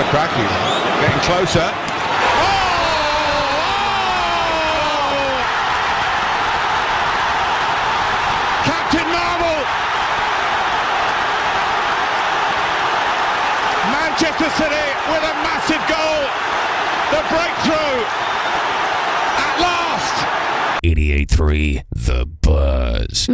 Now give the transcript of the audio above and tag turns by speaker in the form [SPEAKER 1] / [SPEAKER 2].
[SPEAKER 1] Lukaku getting closer. Captain Marvel! Manchester City with a massive goal. The breakthrough at last.
[SPEAKER 2] 88.3 The Buzz.